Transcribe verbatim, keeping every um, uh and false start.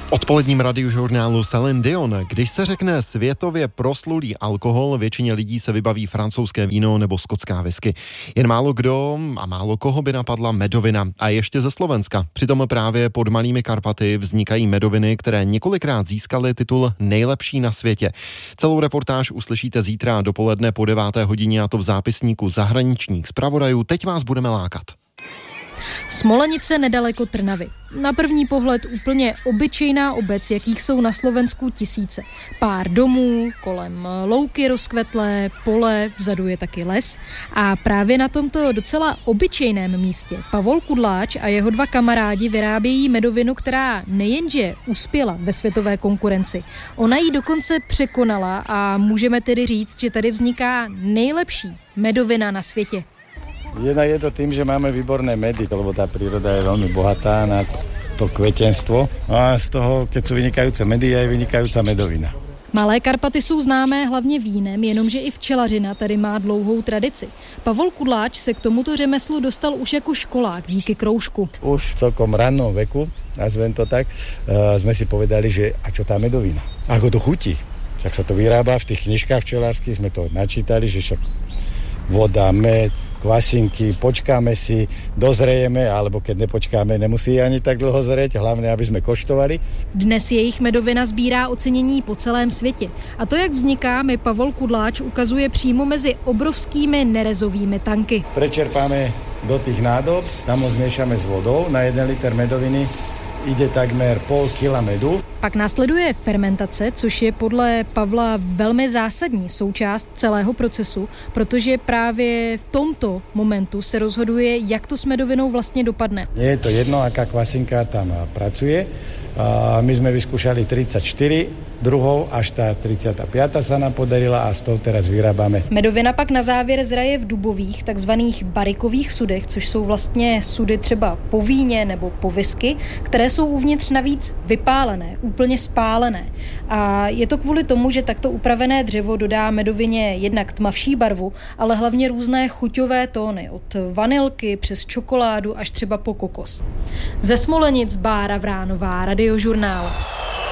Odpoledním radiožurnálu Celine Dion. Když se řekne světově proslulý alkohol, většině lidí se vybaví francouzské víno nebo skotská whisky. Jen málo kdo a málo koho by napadla medovina. A ještě ze Slovenska. Přitom právě pod Malými Karpaty vznikají medoviny, které několikrát získaly titul nejlepší na světě. Celou reportáž uslyšíte zítra dopoledne po deváté hodině, a to v zápisníku zahraničních zpravodajů. Teď vás budeme lákat. Smolenice nedaleko Trnavy. Na první pohled úplně obyčejná obec, jakých jsou na Slovensku tisíce. Pár domů, kolem louky rozkvetlé, pole, vzadu je taky les. A právě na tomto docela obyčejném místě Pavol Kudláč a jeho dva kamarádi vyrábějí medovinu, která nejenže uspěla ve světové konkurenci, ona ji dokonce překonala a můžeme tedy říct, že tady vzniká nejlepší medovina na světě. Jedna je to tým, že máme výborné medy, lebo tá príroda je veľmi bohatá na to kvetenstvo. A z toho, keď sú vynikajúce medy, je vynikajúca medovina. Malé Karpaty jsou známé hlavně vínem, jenomže i včelařina tady má dlouhou tradici. Pavol Kudláč se k tomuto řemeslu dostal už jako školák díky kroužku. Už v celkom rannom veku, nazvem to tak, uh, sme si povedali, že a čo tá medovina? Ako to chutí? Však sa to vyrába v tých knižkách včelárskych, sme to načítali, že však voda, med, kvasinky, počkáme si, dozrejeme, alebo keď nepočkáme, nemusí ani tak dlho zrieť, hlavne, aby sme koštovali. Dnes jejich medovina sbírá ocenění po celém světě. A to, jak vzniká, mi Pavol Kudláč ukazuje přímo mezi obrovskými nerezovými tanky. Prečerpáme do tých nádob, tam ho zmiešame s vodou, na jeden liter medoviny ide takmer pol kila medu. Pak následuje fermentace, což je podle Pavla velmi zásadní součást celého procesu, protože právě v tomto momentu se rozhoduje, jak to s medovinou vlastně dopadne. Nie je to jedno, aká kvasinka tam pracuje. A my sme vyskúšali tridsaťštyri druhov, až tá tridsiata piata sa nám podarila a z toho teraz vyrábame. Medovina pak na závěr zraje v dubových, takzvaných barikových sudech, což jsou vlastně sudy třeba po víně nebo po whisky, které jsou uvnitř navíc vypálené, úplně spálené. A je to kvůli tomu, že takto upravené dřevo dodá medovině jednak tmavší barvu, ale hlavně různé chuťové tóny, od vanilky přes čokoládu až třeba po kokos. Ze Smolenic Bára Vránová, Radiožurnál.